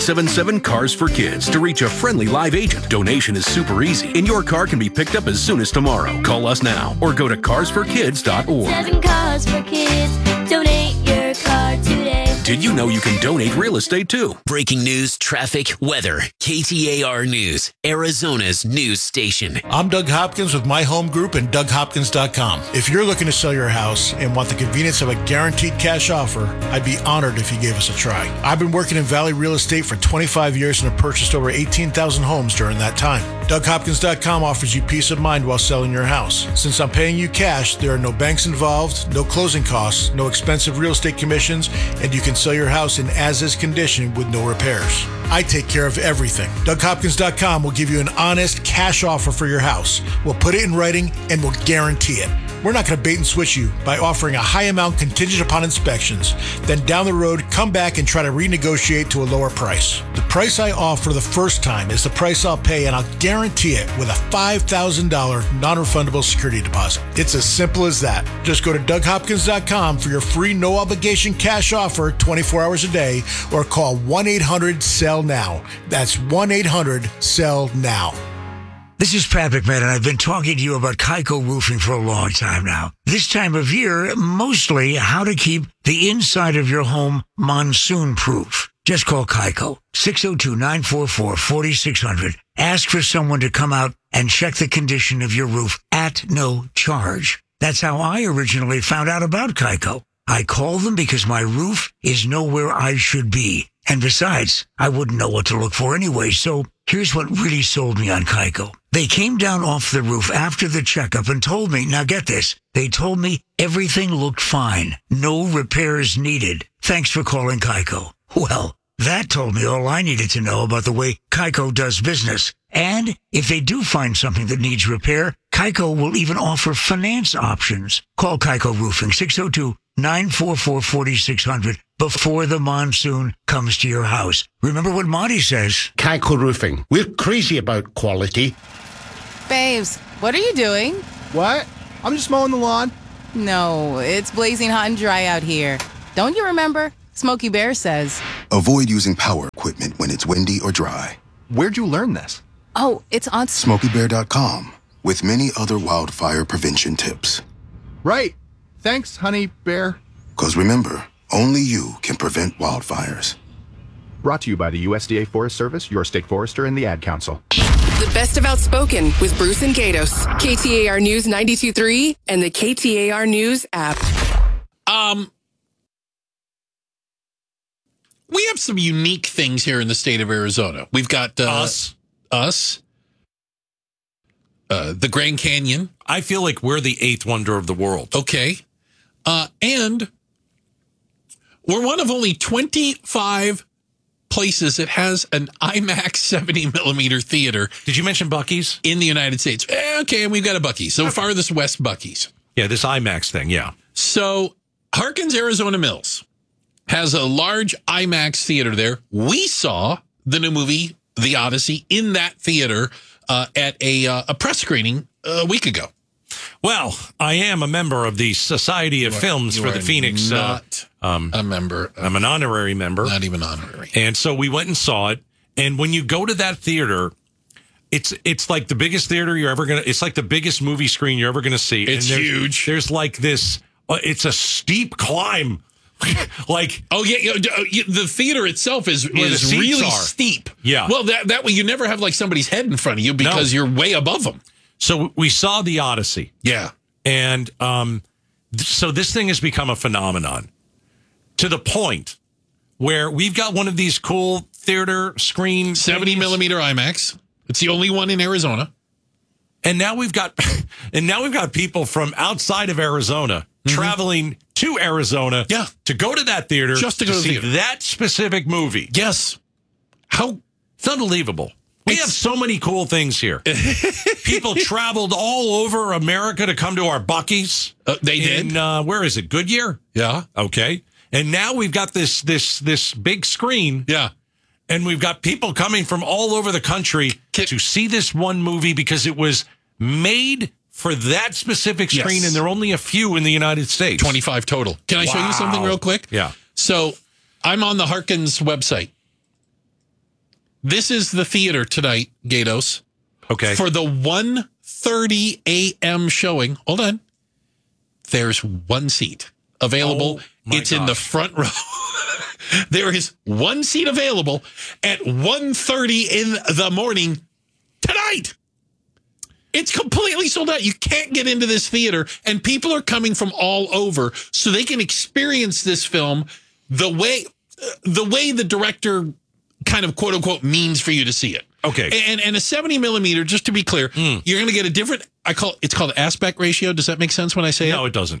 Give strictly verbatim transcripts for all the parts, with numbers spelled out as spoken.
seven seven, CARS for Kids to reach a friendly live agent. Donation is super easy, and your car can be picked up as soon as tomorrow. Call us now or go to cars for kids dot org. Seven Cars for Kids. Donate your car today. Did you know you can donate real estate too? Breaking news, traffic, weather. K T A R News, Arizona's news station. I'm Doug Hopkins with My Home Group and Doug Hopkins dot com. If you're looking to sell your house and want the convenience of a guaranteed cash offer, I'd be honored if you gave us a try. I've been working in Valley Real Estate for twenty-five years and have purchased over eighteen thousand homes during that time. Doug Hopkins dot com offers you peace of mind while selling your house. Since I'm paying you cash, there are no banks involved, no closing costs, no expensive real estate commissions, and you can sell your house in as-is condition with no repairs. I take care of everything. Doug Hopkins dot com will give you an honest cash offer for your house. We'll put it in writing and we'll guarantee it. We're not going to bait and switch you by offering a high amount contingent upon inspections. Then down the road, come back and try to renegotiate to a lower price. The price I offer the first time is the price I'll pay, and I'll guarantee it with a five thousand dollars non-refundable security deposit. It's as simple as that. Just go to Doug Hopkins dot com for your free no-obligation cash offer twenty-four hours a day, or call one eight hundred sell now. That's one eight hundred sell now. This is Pat McMahon, and I've been talking to you about Kaiko Roofing for a long time now. This time of year, mostly how to keep the inside of your home monsoon-proof. Just call Kaiko, six oh two, nine four four, four six zero zero. Ask for someone to come out and check the condition of your roof at no charge. That's how I originally found out about Kaiko. I call them because my roof is nowhere I should be. And besides, I wouldn't know what to look for anyway, so here's what really sold me on Kaiko. They came down off the roof after the checkup and told me, now get this, they told me everything looked fine. No repairs needed. Thanks for calling Kaiko. Well, that told me all I needed to know about the way Kaiko does business. And if they do find something that needs repair, Kaiko will even offer finance options. Call Kaiko Roofing, six oh two, nine four four, four six zero zero, before the monsoon comes to your house. Remember what Monty says. Kaiko Roofing. We're crazy about quality. Babes, what are you doing? What? I'm just mowing the lawn. No, it's blazing hot and dry out here. Don't you remember? Smokey Bear says. Avoid using power equipment when it's windy or dry. Where'd you learn this? Oh, it's on Smokey Bear dot com, with many other wildfire prevention tips. Right. Thanks, honey bear. Because remember, only you can prevent wildfires. Brought to you by the U S D A Forest Service, your state forester, and the Ad Council. The best of Outspoken with Bruce and Gatos. K T A R News ninety-two point three and the K T A R News app. Um, we have some unique things here in the state of Arizona. We've got uh, us, us, uh, the Grand Canyon. I feel like we're the eighth wonder of the world. Okay. Uh, and we're one of only twenty-five places that has an IMAX seventy millimeter theater. Did you mention Buc-ee's? In the United States. Eh, okay, and we've got a Buc-ee's. So farthest west Buc-ee's. Yeah, this IMAX thing, yeah. So Harkins Arizona Mills has a large IMAX theater there. We saw the new movie, The Odyssey, in that theater uh, at a, uh, a press screening a week ago. Well, I am a member of the Society of are, Films for the Phoenix. Not uh, um, a member. Of, I'm an honorary member. Not even honorary. And so we went and saw it. And when you go to that theater, it's it's like the biggest theater you're ever going to, it's like the biggest movie screen you're ever going to see. It's and there's, huge. There's like this, uh, it's a steep climb. like oh yeah, yeah, the theater itself is is the really are. steep. Yeah. Well, that that way you never have like somebody's head in front of you because no. you're way above them. So we saw The Odyssey. Yeah. And um, th- so this thing has become a phenomenon to the point where we've got one of these cool theater screen seventy millimeter IMAX. It's the only one in Arizona. And now we've got and now we've got people from outside of Arizona mm-hmm. traveling to Arizona yeah. to go to that theater just to, go to to see theater. that specific movie. Yes. How it's unbelievable. We it's, have so many cool things here. People traveled all over America to come to our Buc-ee's. Uh, they in, did. Uh, where is it? Goodyear? Yeah. Okay. And now we've got this this this big screen. Yeah. And we've got people coming from all over the country Can, to see this one movie because it was made for that specific screen, yes. and there are only a few in the United States. twenty-five total. Can I wow. show you something real quick? Yeah. So I'm on the Harkins website. This is the theater tonight, Gatos. Okay. For the one thirty a.m. showing. Hold on. There's one seat available. Oh, it's in the front row. There is one seat available at one thirty in the morning tonight. It's completely sold out. You can't get into this theater, and people are coming from all over so they can experience this film the way the way the director kind of quote unquote means for you to see it. Okay. And and a seventy millimeter, just to be clear, Mm. you're going to get a different. I call it's called aspect ratio. Does that make sense when I say it? No, it doesn't.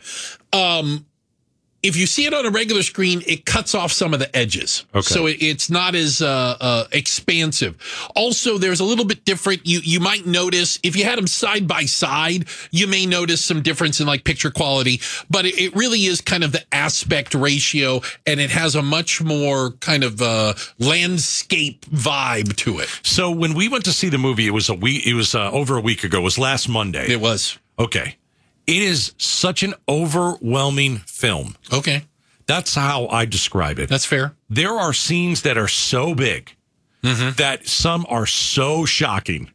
Um, if you see it on a regular screen, it cuts off some of the edges. Okay. So it, it's not as uh, uh, expansive. Also, there's a little bit different. You you might notice, if you had them side by side, you may notice some difference in like picture quality. But it, it really is kind of the aspect ratio, and it has a much more kind of uh, landscape vibe to it. So when we went to see the movie, it was a week. It was uh, over a week ago. It was last Monday. It was. Okay. It is such an overwhelming film. Okay. That's how I describe it. That's fair. There are scenes that are so big Mm-hmm. that some are so shocking.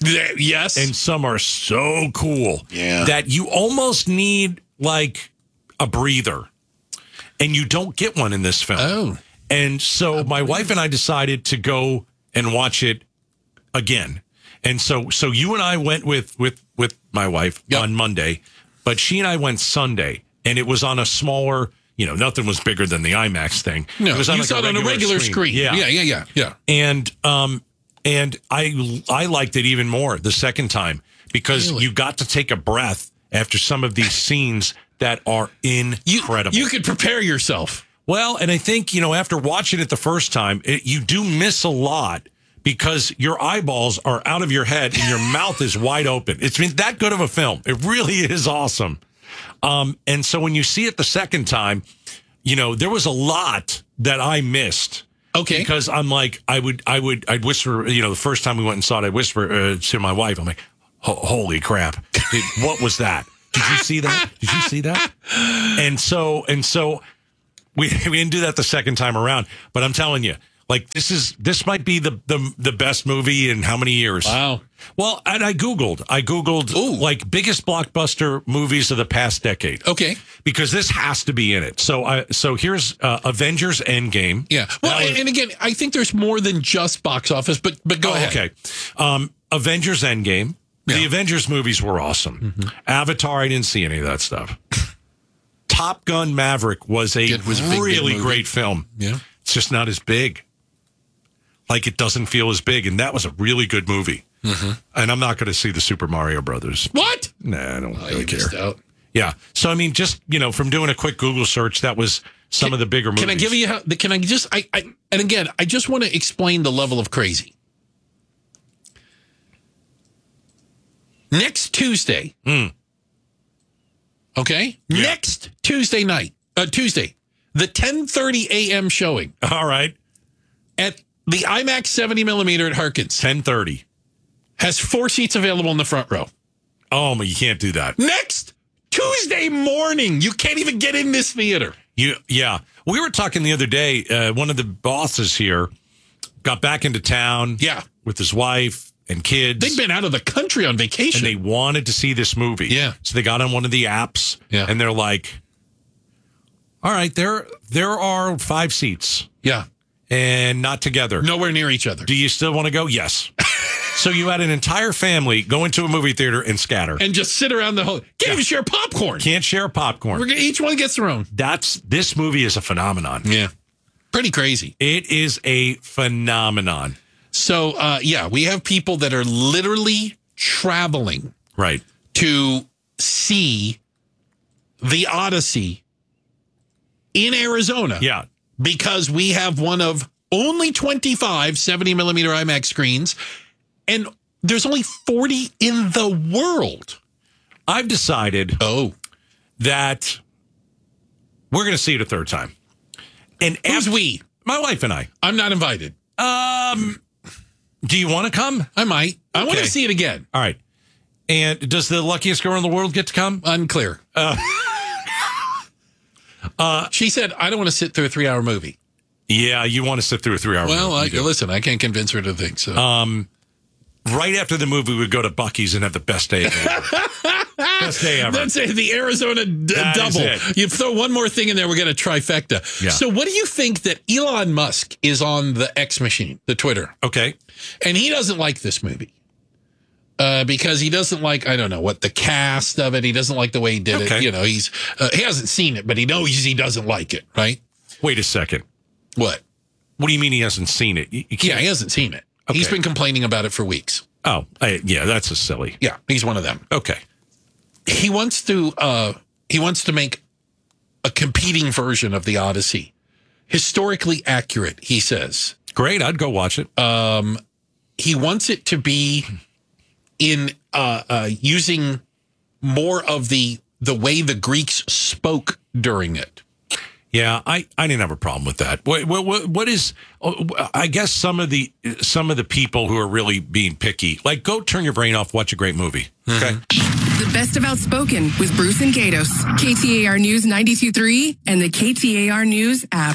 Yes. And some are so cool. Yeah. That you almost need like a breather. And you don't get one in this film. Oh. And so my wife and I decided to go and watch it again. And so so you and I went with with with my wife Yep. on Monday, but she and I went Sunday, and it was on a smaller, you know, nothing was bigger than the IMAX thing. No, it was on you like saw it on a regular screen. Yeah. yeah, yeah, yeah, yeah. And um and I I liked it even more the second time because Really? you got to take a breath after some of these scenes that are incredible. You, you could prepare yourself. Well, and I think, you know, after watching it the first time, it, you do miss a lot because your eyeballs are out of your head and your mouth is wide open. It's been that good of a film. It really is awesome. Um, and so when you see it the second time, you know, there was a lot that I missed. Okay. Because I'm like, I would, I would, I'd whisper, you know, the first time we went and saw it, I'd whisper uh, to my wife, I'm like, holy crap. Did, what was that? Did you see that? Did you see that? And so, and so we, we didn't do that the second time around, but I'm telling you, like, this is, this might be the, the, the best movie in how many years? Wow. Well, and I Googled, I Googled Ooh. like biggest blockbuster movies of the past decade. Okay. Because this has to be in it. So I, so here's uh, Avengers Endgame. Yeah. Well, That and, was- and again, I think there's more than just box office, but but go Oh, ahead. Okay. Um, Avengers Endgame. The Yeah. Avengers movies were awesome. Avatar, I didn't see any of that stuff. Top Gun Maverick was a It was a big, really big movie. great film. Yeah. It's just not as big. Like, it doesn't feel as big. And that was a really good movie. Mm-hmm. And I'm not going to see the Super Mario Brothers. What? Nah, I don't Oh, really you care. missed out. Yeah. So, I mean, just, you know, from doing a quick Google search, that was some Can- of the bigger movies. Can I give you how? Can I just? I, I and again, I just want to explain the level of crazy. Next Tuesday. Mm. Okay. Yeah. Next Tuesday night. Uh, Tuesday, the ten thirty a.m. showing All right. at the IMAX seventy millimeter at Harkins ten thirty. has four seats available in the front row. Oh, but you can't do that. Next Tuesday morning, you can't even get in this theater. You, yeah. We were talking the other day. Uh, one of the bosses here got back into town. Yeah. With his wife and kids. They've been out of the country on vacation. and they wanted to see this movie. Yeah. So they got on one of the apps. Yeah. And they're like, all right, there there are five seats yeah. and not together. Nowhere near each other. Do you still want to go? Yes. So you had an entire family go into a movie theater and scatter. And just sit around the whole. Can't even share popcorn. Can't share popcorn. We're, gonna- each one gets their own. That's this movie is a phenomenon. Yeah. Pretty crazy. It is a phenomenon. So, uh, yeah, we have people that are literally traveling Right. to see the Odyssey in Arizona. Yeah. Because we have one of only twenty-five seventy millimeter IMAX screens, and there's only forty in the world. I've decided Oh. that we're going to see it a third time. And Who's after- we? My wife and I. I'm not invited. Um, do you want to come? I might. I want Okay. to see it again. All right. And does the luckiest girl in the world get to come? Unclear. Uh, Uh, she said, I don't want to sit through a three hour movie. Yeah, you want to sit through a three-hour Well, movie. I, listen, I can't convince her to think so. Um, right after the movie, we would go to Buc-ee's and have the best day ever. Best day ever. That's it, the Arizona d- That double. is it. You throw one more thing in there, we get a trifecta. Yeah. So what do you think that Elon Musk is on the X machine, the Twitter? Okay. And he doesn't like this movie. Uh, because he doesn't like, I don't know, what the cast of it. He doesn't like the way he did Okay. it. You know, he's uh, he hasn't seen it, but he knows he doesn't like it, right? Wait a second. What? What do you mean he hasn't seen it? You, you Yeah, he hasn't seen it. Okay. He's been complaining about it for weeks. Oh, I, yeah, that's a silly. Yeah, he's one of them. Okay. He wants to uh, he wants to make a competing version of the Odyssey, historically accurate. He says, Great, I'd go watch it. Um, he wants it to be in uh, uh, using more of the the way the Greeks spoke during it. Yeah, I, I didn't have a problem with that. What, what what is? I guess some of the some of the people who are really being picky, like, go turn your brain off, watch a great movie. Okay. The best of Outspoken with Bruce and Gatos. K T A R News ninety-two point three and the K T A R News app.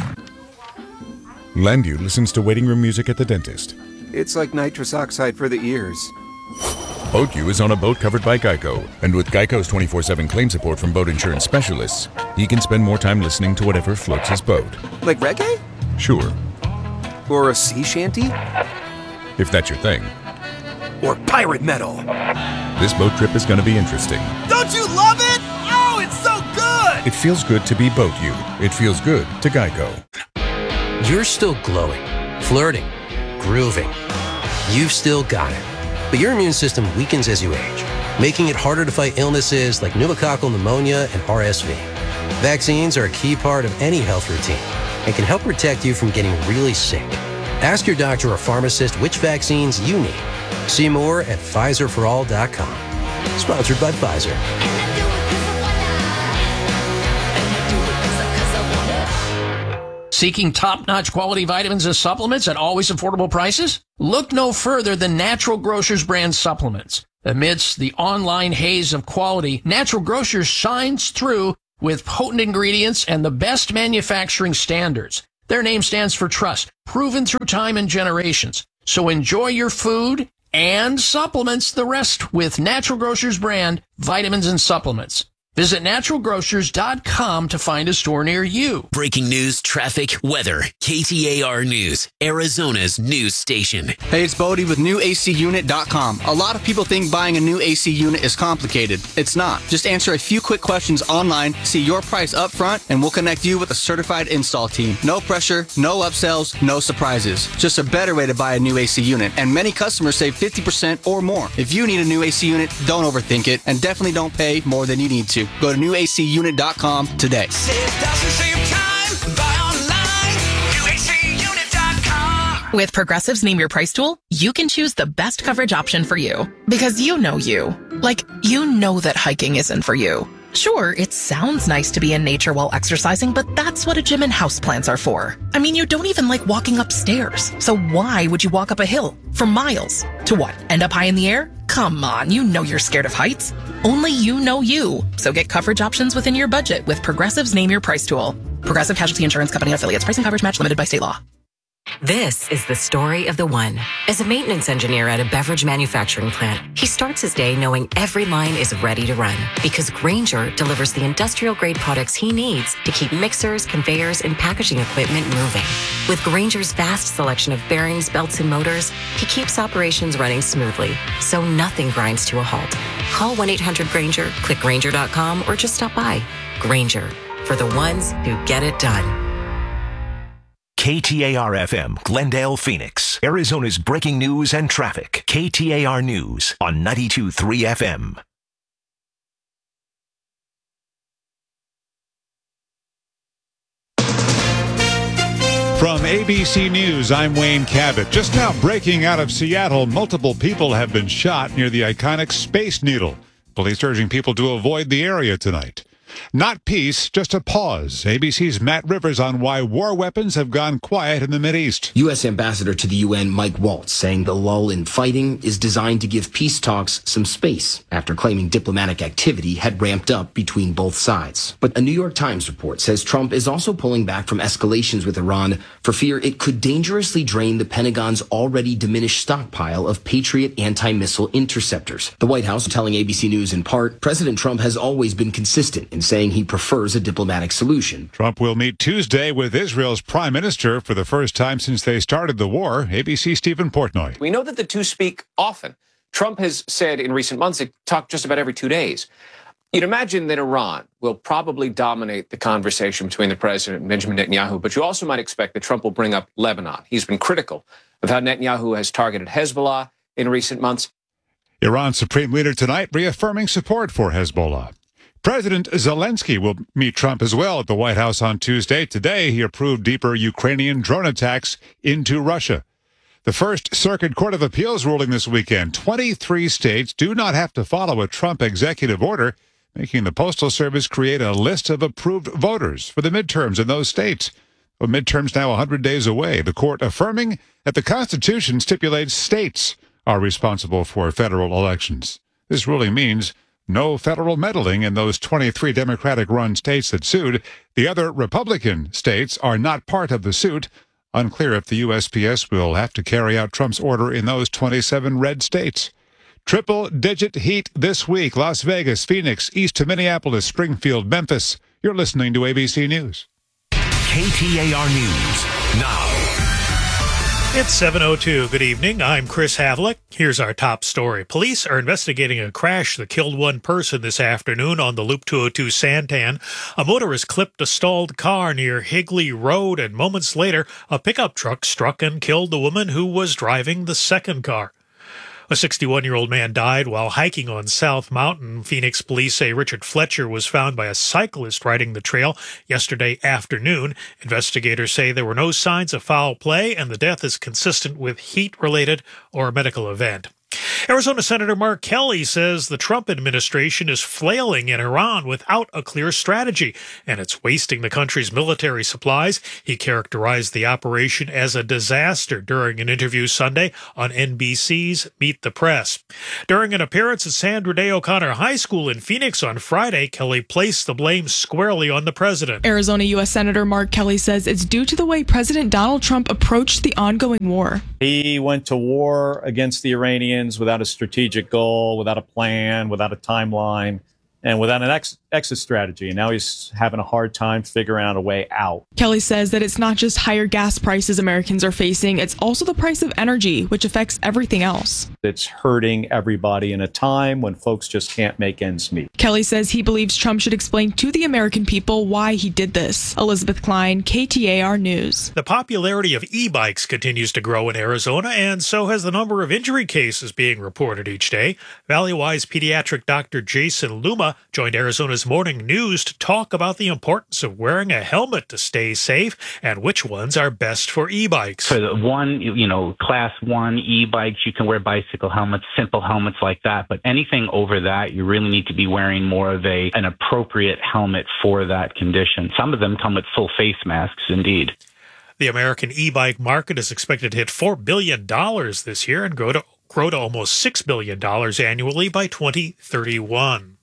Landu listens to waiting room music at the dentist. It's like nitrous oxide for the ears. BoatU is on a boat covered by Geico, and with Geico's twenty-four seven claim support from boat insurance specialists, he can spend more time listening to whatever floats his boat. Like reggae? Sure, Or a sea shanty? if that's your thing. Or pirate metal? This boat trip is going to be interesting. Don't you love it? Oh, it's so good! It feels good to be BoatU. It feels good to Geico. You're still glowing, flirting, grooving. You've still got it. But your immune system weakens as you age, making it harder to fight illnesses like pneumococcal pneumonia and R S V. Vaccines are a key part of any health routine and can help protect you from getting really sick. Ask your doctor or pharmacist which vaccines you need. See more at Pfizer for all dot com. Sponsored by Pfizer. Seeking top-notch quality vitamins and supplements at always affordable prices? Look no further than Natural Grocers brand supplements. Amidst the online haze of quality, Natural Grocers shines through with potent ingredients and the best manufacturing standards. Their name stands for trust, proven through time and generations. So enjoy your food and supplements the rest with Natural Grocers brand vitamins and supplements. Visit natural grocers dot com to find a store near you. Breaking news, traffic, weather. K T A R News, Arizona's news station. Hey, it's Bodie with new A C unit dot com. A lot of people think buying a new A C unit is complicated. It's not. Just answer a few quick questions online, see your price up front, and we'll connect you with a certified install team. No pressure, no upsells, no surprises. Just a better way to buy a new A C unit. And many customers save fifty percent or more. If you need a new A C unit, don't overthink it, and definitely don't pay more than you need to. Go to new A C unit dot com today. With Progressive's Name Your Price tool, you can choose the best coverage option for you. Because you know you. Like, you know that hiking isn't for you. Sure, it sounds nice to be in nature while exercising, but that's what a gym and houseplants are for. I mean, you don't even like walking upstairs. So why would you walk up a hill for miles? To what? End up high in the air? Come on, you know you're scared of heights. Only you know you. So get coverage options within your budget with Progressive's Name Your Price tool. Progressive Casualty Insurance Company affiliates. Price and coverage match limited by state law. This is the story of the one. As a maintenance engineer at a beverage manufacturing plant, he starts his day knowing every line is ready to run because Grainger delivers the industrial-grade products he needs to keep mixers, conveyors, and packaging equipment moving. With Grainger's vast selection of bearings, belts, and motors, he keeps operations running smoothly, so nothing grinds to a halt. Call one eight hundred Grainger, click Grainger dot com, or just stop by. Grainger, for the ones who get it done. K T A R F M, Glendale, Phoenix, Arizona's breaking news and traffic. K T A R News on ninety-two point three F M. From A B C News, I'm Wayne Cabot. Just now breaking out of Seattle, multiple people have been shot near the iconic Space Needle. Police urging people to avoid the area tonight. Not peace, just a pause. A B C's Matt Rivers on why war weapons have gone quiet in the Mideast. U S Ambassador to the U N Mike Waltz saying the lull in fighting is designed to give peace talks some space after claiming diplomatic activity had ramped up between both sides. But a New York Times report says Trump is also pulling back from escalations with Iran for fear it could dangerously drain the Pentagon's already diminished stockpile of Patriot anti-missile interceptors. The White House telling A B C News in part, President Trump has always been consistent in saying he prefers a diplomatic solution. Trump will meet Tuesday with Israel's prime minister for the first time since they started the war. A B C Stephen Portnoy. We know that the two speak often. Trump has said in recent months they talk just about every two days. You'd imagine that Iran will probably dominate the conversation between the president and Benjamin Netanyahu, but you also might expect that Trump will bring up Lebanon. He's been critical of how Netanyahu has targeted Hezbollah in recent months. Iran's supreme leader tonight reaffirming support for Hezbollah. President Zelensky will meet Trump as well at the White House on Tuesday. Today, he approved deeper Ukrainian drone attacks into Russia. The First Circuit Court of Appeals ruling this weekend. twenty-three states do not have to follow a Trump executive order, making the Postal Service create a list of approved voters for the midterms in those states. The midterms now one hundred days away. The court affirming that the Constitution stipulates states are responsible for federal elections. This ruling means no federal meddling in those twenty-three Democratic-run states that sued. The other Republican states are not part of the suit. Unclear if the U S P S will have to carry out Trump's order in those twenty-seven red states. Triple-digit heat this week. Las Vegas, Phoenix, east to Minneapolis, Springfield, Memphis. You're listening to A B C News. K T A R News now. It's seven oh two. Good evening. I'm Chris Havlick. Here's our top story. Police are investigating a crash that killed one person this afternoon on the Loop two oh two Santan. A motorist clipped a stalled car near Higley Road, and moments later, a pickup truck struck and killed the woman who was driving the second car. A sixty-one-year-old man died while hiking on South Mountain. Phoenix police say Richard Fletcher was found by a cyclist riding the trail yesterday afternoon. Investigators say there were no signs of foul play, and the death is consistent with heat-related or a medical event. Arizona Senator Mark Kelly says the Trump administration is flailing in Iran without a clear strategy, and it's wasting the country's military supplies. He characterized the operation as a disaster during an interview Sunday on N B C's Meet the Press. During an appearance at Sandra Day O'Connor High School in Phoenix on Friday, Kelly placed the blame squarely on the president. Arizona U S Senator Mark Kelly says it's due to the way President Donald Trump approached the ongoing war. He went to war against the Iranians without a strategic goal, without a plan, without a timeline, and without an ex- exit strategy. And now he's having a hard time figuring out a way out. Kelly says that it's not just higher gas prices Americans are facing, it's also the price of energy, which affects everything else. It's hurting everybody in a time when folks just can't make ends meet. Kelly says he believes Trump should explain to the American people why he did this. Elizabeth Klein, K T A R News. The popularity of e-bikes continues to grow in Arizona, and so has the number of injury cases being reported each day. Valley-Wise pediatric Doctor Jason Luma joined Arizona's Morning News to talk about the importance of wearing a helmet to stay safe and which ones are best for e-bikes. For the one, you know, class one e-bikes, you can wear bicycle helmets, simple helmets like that. But anything over that, you really need to be wearing more of a an appropriate helmet for that condition. Some of them come with full face masks, indeed. The American e-bike market is expected to hit four billion dollars this year and grow to, grow to almost six billion dollars annually by twenty thirty-one.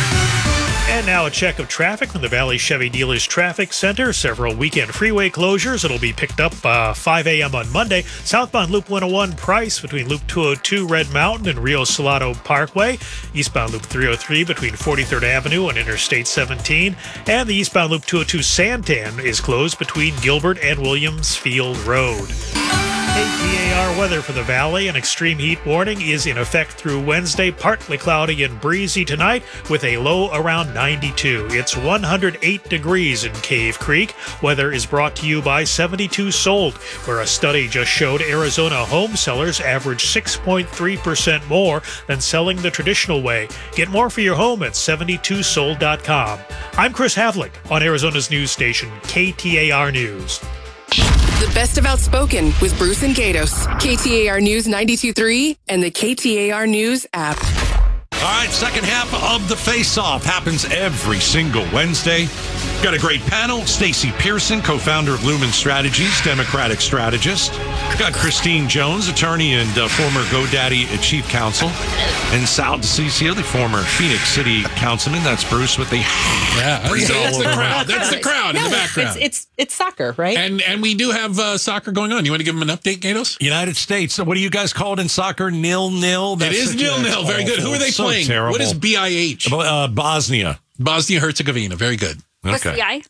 And now a check of traffic from the Valley Chevy Dealers Traffic Center. Several weekend freeway closures. It'll be picked up uh, five a.m. on Monday. Southbound Loop one oh one Price between Loop two oh two Red Mountain and Rio Salado Parkway. Eastbound Loop three oh three between forty-third Avenue and Interstate seventeen. And the eastbound Loop two oh two Santan is closed between Gilbert and Williams Field Road. K T A R weather for the Valley. An extreme heat warning is in effect through Wednesday. Partly cloudy and breezy tonight with a low around ninety-two. It's one hundred eight degrees in Cave Creek. Weather is brought to you by seventy-two Sold, where a study just showed Arizona home sellers average six point three percent more than selling the traditional way. Get more for your home at seventy-two sold dot com. I'm Chris Havlick on Arizona's news station, K T A R News. The best of Outspoken with Bruce and Gatos. K T A R News ninety-two point three and the K T A R News app. All right, second half of the Face-Off happens every single Wednesday. Got a great panel. Stacey Pearson, co-founder of Lumen Strategies, Democratic strategist. Got Christine Jones, attorney and uh, former GoDaddy chief counsel. And Sal DeCiccio, the former Phoenix City councilman. That's Bruce with the... Yeah, that's, that's the crowd. That's the crowd no, in the background. It's, it's it's soccer, right? And and we do have uh, soccer going on. You want to give them an update, Gatos? United States. So what do you guys call it in soccer? Nil-nil? It is nil-nil. Very good. Who are they so playing? Terrible. What is B I H? Uh, Bosnia. Bosnia-Herzegovina. Very good. What's the I?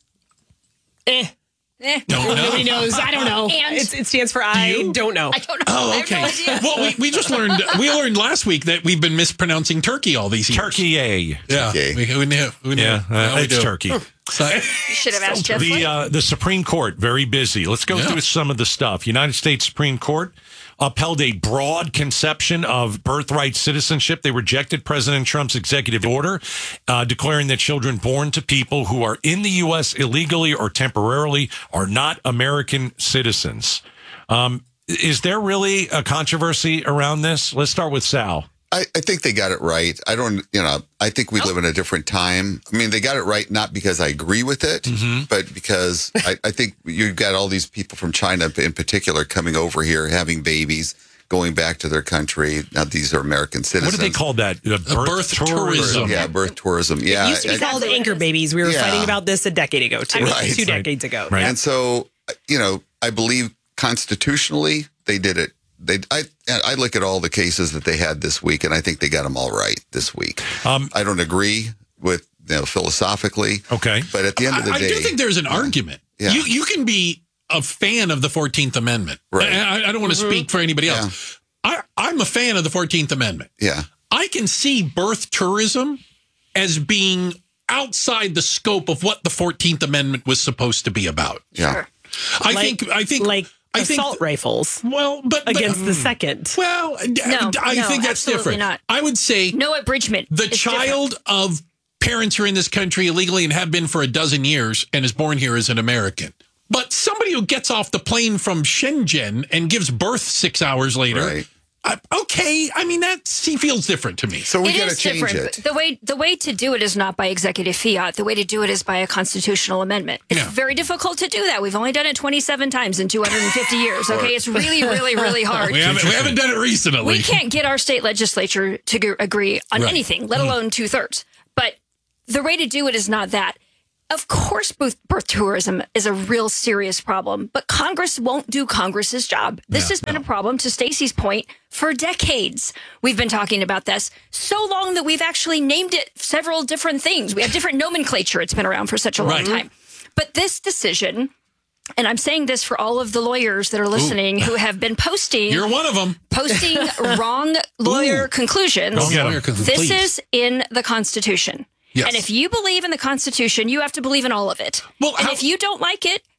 Eh. Eh. Don't know. Nobody knows. I don't know. And it's, it stands for I you? don't know. I don't know. Oh, okay. No well, we, we just learned we learned last week that we've been mispronouncing Turkey all these years. Turkey A. Yeah. Turkey. We, we knew. We knew. Yeah, uh, we it's do. Turkey. So, You should have asked Jeff. The, uh, the Supreme Court, very busy. Let's go Yeah. through some of the stuff. United States Supreme Court upheld a broad conception of birthright citizenship. They rejected President Trump's executive order, uh, declaring that children born to people who are in the U S illegally or temporarily are not American citizens. Um, is there really a controversy around this? Let's start with Sal. I, I think they got it right. I don't, you know, I think we live in a different time. I mean, they got it right, not because I agree with it, Mm-hmm. but because I, I think you've got all these people from China in particular coming over here, having babies, going back to their country. Now, these are American citizens. What do they call that? Uh, birth, birth tourism. Yeah, birth tourism. Yeah. It used to be called anchor babies. We were Yeah. fighting about this a decade ago, too. Right. Two decades ago. Right. And so, you know, I believe constitutionally they did it. They, I, I look at all the cases that they had this week, and I think they got them all right this week. Um, I don't agree with, you know, philosophically. Okay. But at the end of the I, day, I do think there's an argument. Yeah. You you can be a fan of the fourteenth Amendment. Right. I, I don't want to Mm-hmm. speak for anybody else. I, I'm a fan of the fourteenth Amendment. yeah. I can see birth tourism as being outside the scope of what the fourteenth Amendment was supposed to be about. Yeah. Sure. I Like- think I think like I think assault rifles well, but, but against the second. well, d- No, I no, think that's absolutely different. not. I would say No abridgment. the is child different. of parents who are in this country illegally and have been for a dozen years and is born here as an American. But somebody who gets off the plane from Shenzhen and gives birth six hours later, Right. I, okay, I mean, that see, feels different to me. So we It got to is change different. it. The way the way to do it is not by executive fiat. The way to do it is by a constitutional amendment. It's Yeah. very difficult to do that. We've only done it twenty-seven times in two hundred fifty years. Okay, it's really, really, really hard. We haven't, we haven't done it recently. We can't get our state legislature to g- agree on Right. anything, let alone two thirds. But the way to do it is not that. Of course, birth, birth tourism is a real serious problem, but Congress won't do Congress's job. This Yeah, has been a problem, to Stacey's point, for decades. We've been talking about this so long that we've actually named it several different things. We have different nomenclature. It's been around for such a long Right. time. But this decision, and I'm saying this for all of the lawyers that are listening who have been posting. You're one of them. Posting wrong lawyer Ooh. conclusions. Go get 'em. Lawyer conclusions, This please. is in the Constitution. Yes. And if you believe in the Constitution, you have to believe in all of it. Well, and how- if you don't like it,